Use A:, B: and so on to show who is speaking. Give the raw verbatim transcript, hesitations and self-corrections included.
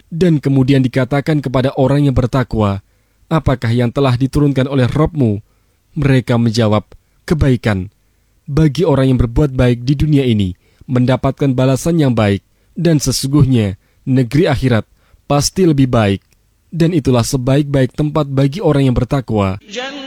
A: Dan kemudian dikatakan kepada orang yang bertakwa, apakah yang telah diturunkan oleh Rabb-Mu? Mereka menjawab, kebaikan. Bagi orang yang berbuat baik di dunia ini, mendapatkan balasan yang baik, dan sesungguhnya negeri akhirat pasti lebih baik. Dan itulah sebaik-baik tempat bagi orang yang bertakwa.